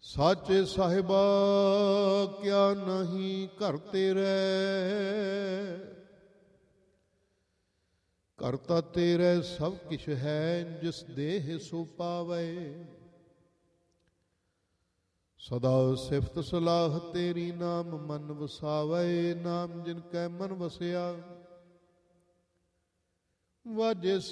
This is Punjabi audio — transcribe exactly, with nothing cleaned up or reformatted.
ਸਾਚੇ ਸਾਹਿਬਾ ਕਿਆ ਨਹੀਂ ਘਰ ਤੇਰੇ, ਕਰਤਾ ਤੇਰੇ ਸਭ ਕਿਛ ਹੈ, ਜਿਸ ਦੇਹ ਸੋ ਪਾਵੇ। ਸਦਾ ਸਿਫਤ ਸਲਾਹ ਤੇਰੀ, ਨਾਮ ਮਨ ਵਸਾਵੇ। ਨਾਮ ਜਿਨ ਕੈ ਮਨ ਵਸਿਆ, ਵਾਜੇ